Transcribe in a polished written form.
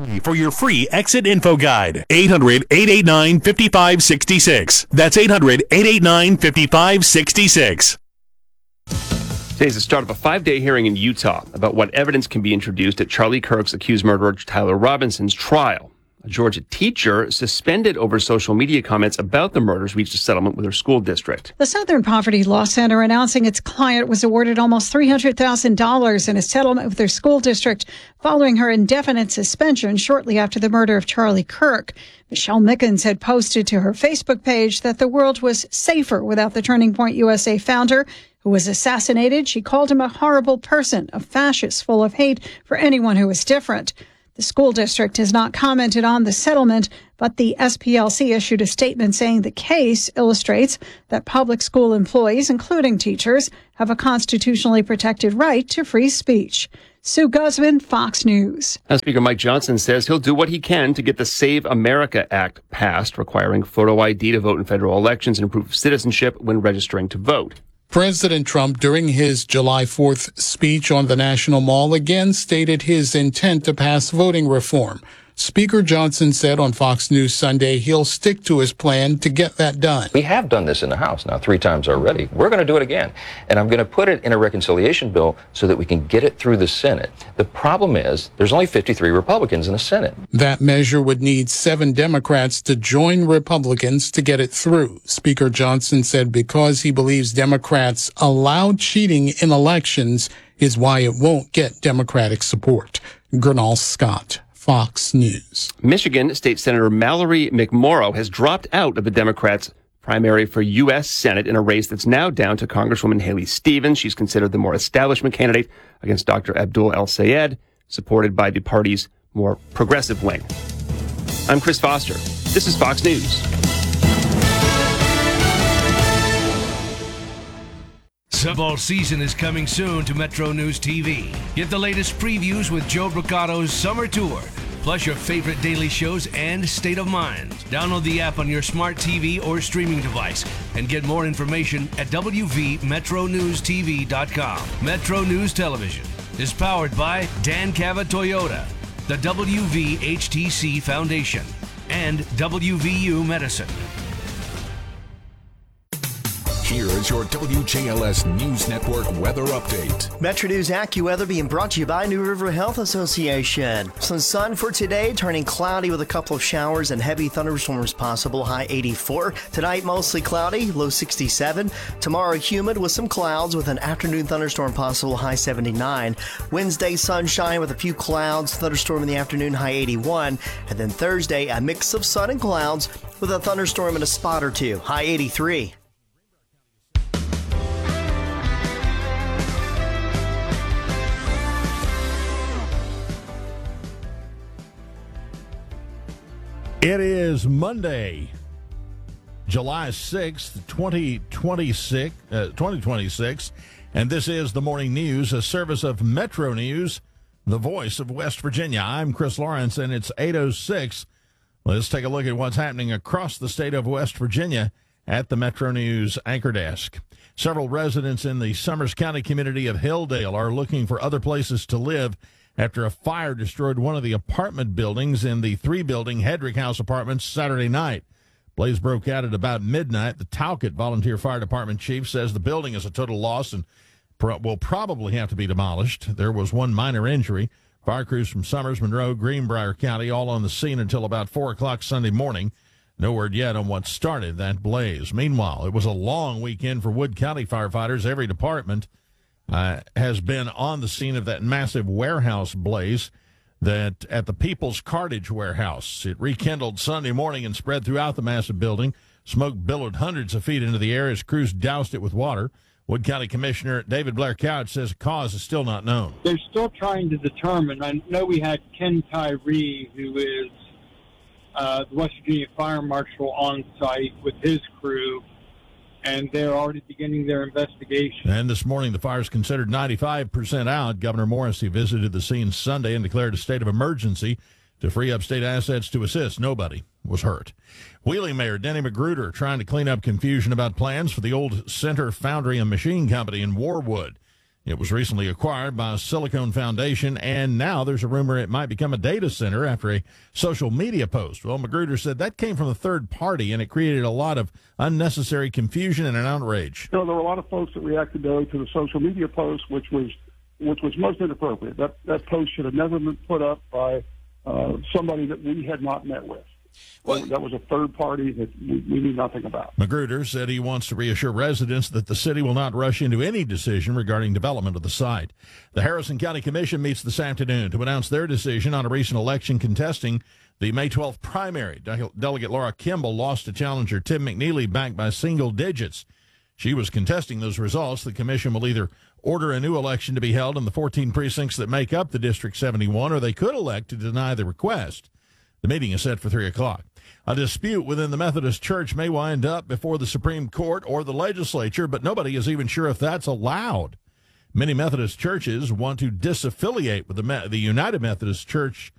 For your free exit info guide. 800-889-5566. That's 800-889-5566. Today is the start of a 5-day hearing in Utah about what evidence can be introduced at Charlie Kirk's accused murderer Tyler Robinson's trial. A Georgia teacher suspended over social media comments about the murders reached a settlement with her school district. The Southern Poverty Law Center announcing its client was awarded almost $300,000 in a settlement with their school district following her indefinite suspension shortly after the murder of Charlie Kirk. Michelle Mickens had posted to her Facebook page that the world was safer without the Turning Point USA founder who was assassinated. She called him a horrible person, a fascist full of hate for anyone who is different. The school district has not commented on the settlement, but the SPLC issued a statement saying the case illustrates that public school employees, including teachers, have a constitutionally protected right to free speech. Sue Guzman, Fox News. House Speaker Mike Johnson says he'll do what he can to get the Save America Act passed, requiring photo ID to vote in federal elections and proof of citizenship when registering to vote. President Trump, during his July 4th speech on the National Mall, again stated his intent to pass voting reform. Speaker Johnson said on Fox News Sunday he'll stick to his plan to get that done. We have done this in the House now 3 times already. We're going to do it again. And I'm going to put it in a reconciliation bill so that we can get it through the Senate. The problem is there's only 53 Republicans in the Senate. That measure would need 7 Democrats to join Republicans to get it through. Speaker Johnson said because he believes Democrats allow cheating in elections is why it won't get Democratic support. Gernal Scott, Fox News. Michigan State Senator Mallory McMorrow has dropped out of the Democrats' primary for U.S. Senate in a race that's now down to Congresswoman Haley Stevens. She's considered the more establishment candidate against Dr. Abdul El-Sayed, supported by the party's more progressive wing. I'm Chris Foster. This is Fox News. Football season is coming soon to Metro News TV. Get the latest previews with Joe Bricato's Summer Tour, plus your favorite daily shows and State of Mind. Download the app on your smart TV or streaming device and get more information at wvmetronewstv.com. Metro News Television is powered by Dan Cava Toyota, the WVHTC Foundation, and WVU Medicine. Here is your WJLS News Network weather update. Metro News AccuWeather being brought to you by New River Health Association. Some sun for today, turning cloudy with a couple of showers and heavy thunderstorms possible, high 84. Tonight, mostly cloudy, low 67. Tomorrow, humid with some clouds with an afternoon thunderstorm possible, high 79. Wednesday, sunshine with a few clouds, thunderstorm in the afternoon, high 81. And then Thursday, a mix of sun and clouds with a thunderstorm in a spot or two, high 83. It is Monday, July 6th, 2026, and this is the Morning News, a service of Metro News, the voice of West Virginia. I'm Chris Lawrence, and it's 8:06. Let's take a look at what's happening across the state of West Virginia at the Metro News anchor desk. Several residents in the Summers County community of Hilldale are looking for other places to live after a fire destroyed one of the apartment buildings in the 3-building Hedrick House Apartments Saturday night. Blaze broke out at about midnight. The Talcott Volunteer Fire Department chief says the building is a total loss and will probably have to be demolished. There was one minor injury. Fire crews from Summers, Monroe, Greenbrier County all on the scene until about 4 o'clock Sunday morning. No word yet on what started that blaze. Meanwhile, it was a long weekend for Wood County firefighters. Every department has been on the scene of that massive warehouse blaze that at the People's Cartage Warehouse. It rekindled Sunday morning and spread throughout the massive building. Smoke billowed hundreds of feet into the air as crews doused it with water. Wood County Commissioner David Blair Couch says the cause is still not known. They're still trying to determine. I know we had Ken Tyree, who is the West Virginia Fire Marshal, on site with his crew, and they're already beginning their investigation. And this morning, the fire is considered 95% out. Governor Morrisey visited the scene Sunday and declared a state of emergency to free up state assets to assist. Nobody was hurt. Wheeling Mayor Denny Magruder trying to clean up confusion about plans for the old Center Foundry and Machine Company in Warwood. It was recently acquired by Silicon Foundation, and now there's a rumor it might become a data center after a social media post. Well, Magruder said that came from a third party, and it created a lot of unnecessary confusion and an outrage. There were a lot of folks that reacted to the social media post, which was most inappropriate. That post should have never been put up by somebody that we had not met with. Well, that was a third party that we knew nothing about. Magruder said he wants to reassure residents that the city will not rush into any decision regarding development of the site. The Harrison County Commission meets this afternoon to announce their decision on a recent election contesting the May 12th primary. Delegate Laura Kimball lost to challenger Tim McNeely back by single digits. She was contesting those results. The commission will either order a new election to be held in the 14 precincts that make up the District 71, or they could elect to deny the request. The meeting is set for 3 o'clock. A dispute within the Methodist Church may wind up before the Supreme Court or the legislature, but nobody is even sure if that's allowed. Many Methodist churches want to disaffiliate with the United Methodist Church